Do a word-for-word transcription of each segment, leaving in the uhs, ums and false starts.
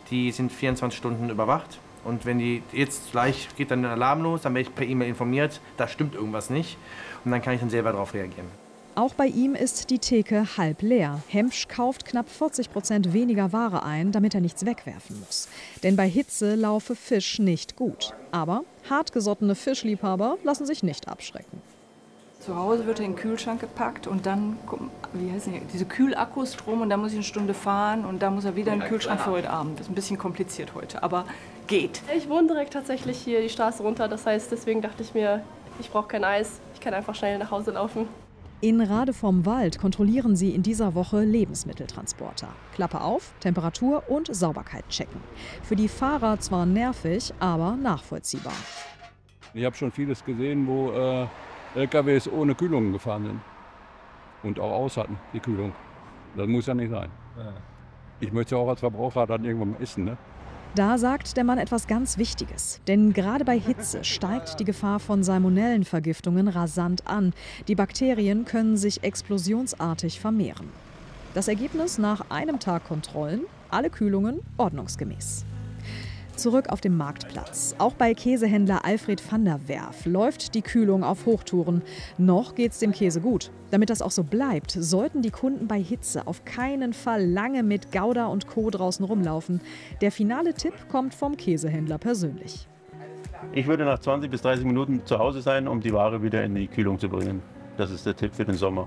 die sind vierundzwanzig Stunden überwacht. Und wenn die jetzt gleich geht dann ein Alarm los, dann werde ich per E-Mail informiert, da stimmt irgendwas nicht. Und dann kann ich dann selber darauf reagieren. Auch bei ihm ist die Theke halb leer. Hempsch kauft knapp vierzig Prozent weniger Ware ein, damit er nichts wegwerfen muss. Denn bei Hitze laufe Fisch nicht gut. Aber hartgesottene Fischliebhaber lassen sich nicht abschrecken. Zu Hause wird er in den Kühlschrank gepackt und dann, wie heißt die, diese Kühlakkus drum und dann muss ich eine Stunde fahren und dann muss er wieder in den Kühlschrank für heute Abend. Das ist ein bisschen kompliziert heute, aber geht. Ich wohne direkt tatsächlich hier die Straße runter, das heißt, deswegen dachte ich mir, ich brauche kein Eis, ich kann einfach schnell nach Hause laufen. In Rade vom Wald kontrollieren sie in dieser Woche Lebensmitteltransporter. Klappe auf, Temperatur und Sauberkeit checken. Für die Fahrer zwar nervig, aber nachvollziehbar. Ich habe schon vieles gesehen, wo äh, L K Ws ohne Kühlung gefahren sind und auch aus hatten, die Kühlung. Das muss ja nicht sein. Ich möchte auch als Verbraucher dann irgendwann mal essen. Ne? Da sagt der Mann etwas ganz Wichtiges. Denn gerade bei Hitze steigt die Gefahr von Salmonellenvergiftungen rasant an. Die Bakterien können sich explosionsartig vermehren. Das Ergebnis nach einem Tag Kontrollen: alle Kühlungen ordnungsgemäß. Zurück auf dem Marktplatz. Auch bei Käsehändler Alfred van der Werf läuft die Kühlung auf Hochtouren. Noch geht's dem Käse gut. Damit das auch so bleibt, sollten die Kunden bei Hitze auf keinen Fall lange mit Gouda und Co. draußen rumlaufen. Der finale Tipp kommt vom Käsehändler persönlich. Ich würde nach zwanzig bis dreißig Minuten zu Hause sein, um die Ware wieder in die Kühlung zu bringen. Das ist der Tipp für den Sommer.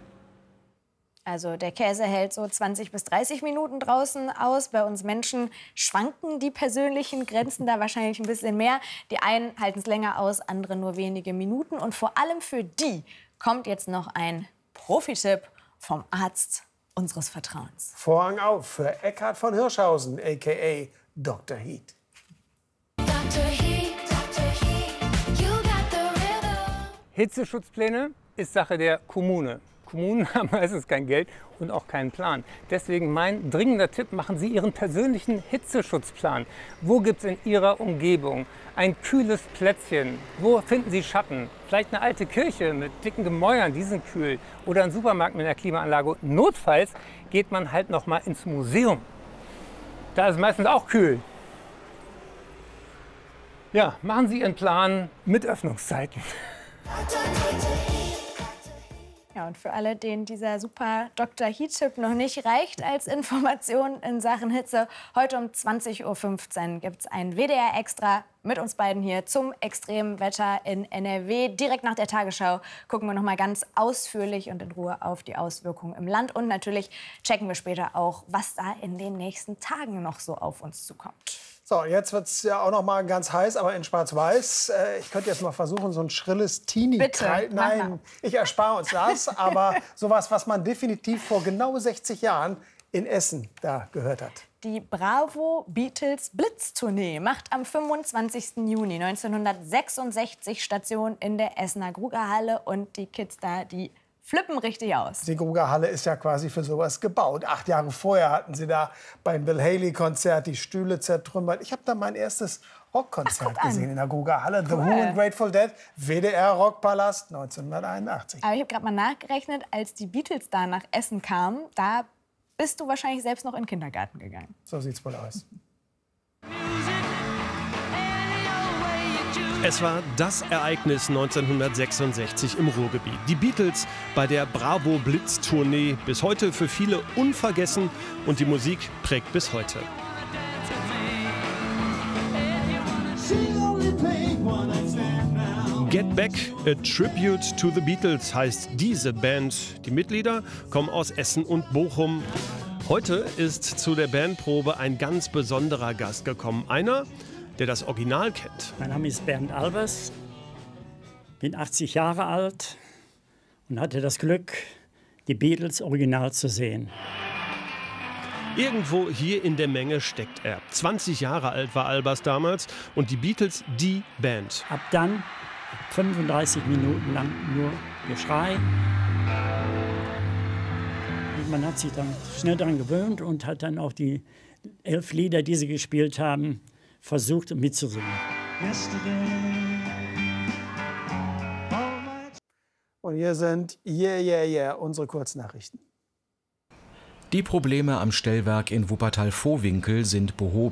Also der Käse hält so zwanzig bis dreißig Minuten draußen aus. Bei uns Menschen schwanken die persönlichen Grenzen da wahrscheinlich ein bisschen mehr. Die einen halten es länger aus, andere nur wenige Minuten. Und vor allem für die kommt jetzt noch ein Profi-Tipp vom Arzt unseres Vertrauens. Vorhang auf für Eckhard von Hirschhausen, a k a. Doktor Heat. Doktor Heat, Doktor Heat, you got the rhythm. Hitzeschutzpläne ist Sache der Kommune. Kommunen haben meistens kein Geld und auch keinen Plan. Deswegen mein dringender Tipp: machen Sie Ihren persönlichen Hitzeschutzplan. Wo gibt es in Ihrer Umgebung ein kühles Plätzchen? Wo finden Sie Schatten? Vielleicht eine alte Kirche mit dicken Gemäuern, die sind kühl. Oder einen Supermarkt mit einer Klimaanlage. Notfalls geht man halt noch mal ins Museum. Da ist es meistens auch kühl. Ja, machen Sie Ihren Plan mit Öffnungszeiten. Ja, und für alle, denen dieser super Doktor Heat-Tipp noch nicht reicht als Information in Sachen Hitze, heute um zwanzig Uhr fünfzehn gibt es ein W D R-Extra mit uns beiden hier zum extremen Wetter in N R W. Direkt nach der Tagesschau gucken wir noch mal ganz ausführlich und in Ruhe auf die Auswirkungen im Land. Und natürlich checken wir später auch, was da in den nächsten Tagen noch so auf uns zukommt. So, jetzt wird es ja auch noch mal ganz heiß, aber in Schwarz-Weiß. Äh, ich könnte jetzt mal versuchen, so ein schrilles teenie Bitte, Nein, ich erspare uns das. Aber sowas, was man definitiv vor genau sechzig Jahren in Essen da gehört hat. Die Bravo Beatles Blitz-Tournee macht am fünfundzwanzigsten Juni neunzehnhundertsechsundsechzig Station in der Essener Grugerhalle. Und die Kids da, die flippen richtig aus. Die Grugerhalle ist ja quasi für sowas gebaut. Acht Jahre vorher hatten sie da beim Bill Haley-Konzert die Stühle zertrümmert. Ich habe da mein erstes Rockkonzert gesehen in der Grugerhalle. The Cool. Who and Grateful Dead, W D R Rockpalast neunzehnhunderteinundachtzig. Aber ich habe gerade mal nachgerechnet, als die Beatles da nach Essen kamen, da bist du wahrscheinlich selbst noch in den Kindergarten gegangen. So sieht's wohl aus. Es war das Ereignis neunzehnhundertsechsundsechzig im Ruhrgebiet. Die Beatles bei der Bravo Blitz Tournee, bis heute für viele unvergessen, und die Musik prägt bis heute. Get Back, a Tribute to the Beatles heißt diese Band. Die Mitglieder kommen aus Essen und Bochum. Heute ist zu der Bandprobe ein ganz besonderer Gast gekommen. Einer, der das Original kennt. Mein Name ist Bernd Albers, bin achtzig Jahre alt und hatte das Glück, die Beatles original zu sehen. Irgendwo hier in der Menge steckt er. zwanzig Jahre alt war Albers damals und die Beatles die Band. Ab dann fünfunddreißig Minuten lang nur Geschrei. Und man hat sich dann schnell daran gewöhnt und hat dann auch die elf Lieder, die sie gespielt haben, versucht mitzusingen. Und hier sind Yeah, Yeah, Yeah, unsere Kurznachrichten. Die Probleme am Stellwerk in Wuppertal-Vohwinkel sind behoben.